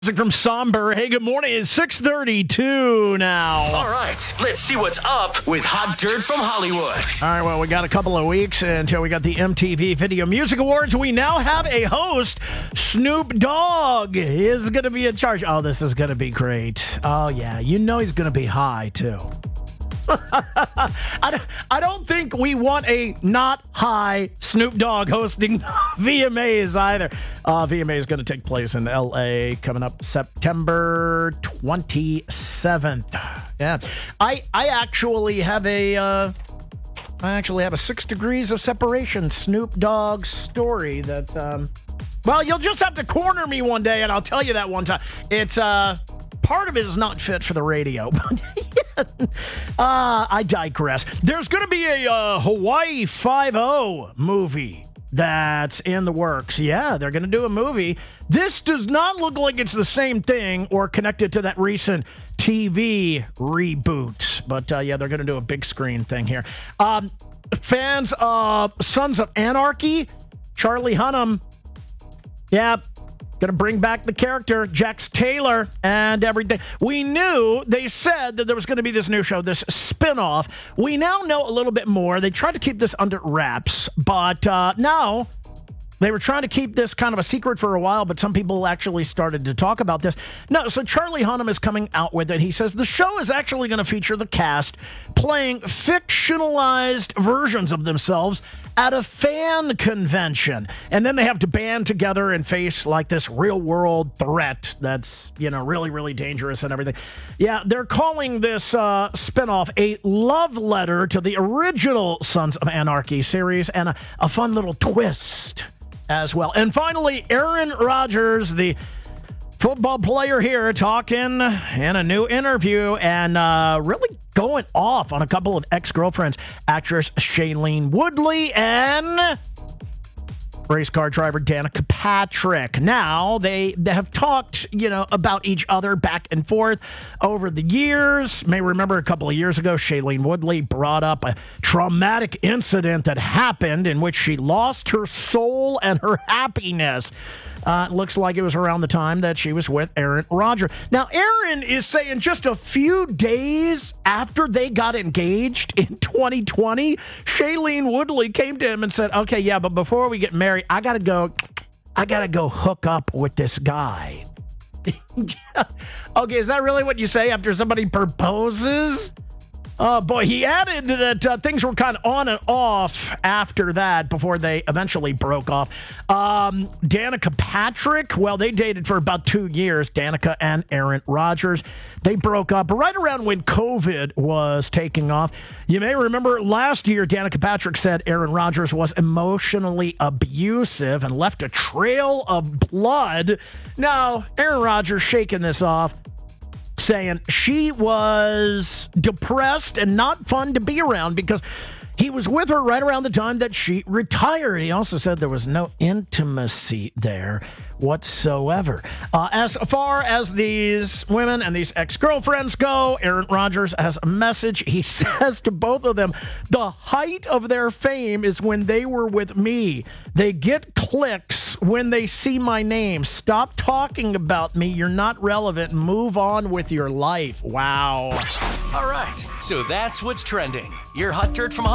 Music from Somber. Hey, good morning. It's 6:32 now. All right, let's see what's up with Hot Dirt from Hollywood. All right, well, we got a couple of weeks until we got the MTV Video Music Awards. We now have a host. Snoop Dogg is going to be in charge. Oh, this is going to be great. Oh, yeah. You know he's going to be high, too. I don't think we want a not high Snoop Dogg hosting VMAs either. VMA is going to take place in LA coming up September 27th. Yeah, I actually have a 6 degrees of separation Snoop Dogg story that well, you'll just have to corner me one day and I'll tell you that one time. It's part of it is not fit for the radio, but I digress. There's going to be a Hawaii Five-0 movie that's in the works. Yeah, they're going to do a movie. This does not look like it's the same thing or connected to that recent TV reboot. But yeah, they're going to do a big screen thing here. Fans of Sons of Anarchy, Charlie Hunnam, yeah, gonna bring back the character, Jax Taylor, and everything. We knew, they said that there was gonna be this new show, this spinoff. We now know a little bit more. They tried to keep this under wraps, but now they were trying to keep this kind of a secret for a while, but some people actually started to talk about this. No, so Charlie Hunnam is coming out with it. He says the show is actually going to feature the cast playing fictionalized versions of themselves at a fan convention. And then they have to band together and face like this real-world threat that's, you know, really, really dangerous and everything. Yeah, they're calling this spinoff a love letter to the original Sons of Anarchy series and a fun little twist as well. And finally, Aaron Rodgers, the football player here, talking in a new interview and really going off on a couple of ex-girlfriends, actress Shailene Woodley and race car driver Danica Patrick. Now, they have talked, you know, about each other back and forth over the years. May remember a couple of years ago, Shailene Woodley brought up a traumatic incident that happened in which she lost her soul and her happiness. It looks like it was around the time that she was with Aaron Rodgers. Now, Aaron is saying just a few days after they got engaged in 2020, Shailene Woodley came to him and said, okay, yeah, but before we get married, I gotta go hook up with this guy. Okay, is that really what you say after somebody proposes? Oh, boy, he added that things were kind of on and off after that before they eventually broke off. Danica Patrick, well, they dated for about 2 years, Danica and Aaron Rodgers. They broke up right around when COVID was taking off. You may remember last year, Danica Patrick said Aaron Rodgers was emotionally abusive and left a trail of blood. Now, Aaron Rodgers shaking this off, saying she was depressed and not fun to be around because he was with her right around the time that she retired. He also said there was no intimacy there whatsoever. As far as these women and these ex-girlfriends go, Aaron Rodgers has a message. He says to both of them, the height of their fame is when they were with me. They get clicks when they see my name. Stop talking about me. You're not relevant. Move on with your life. Wow. All right, so that's what's trending. Your Hot Dirt from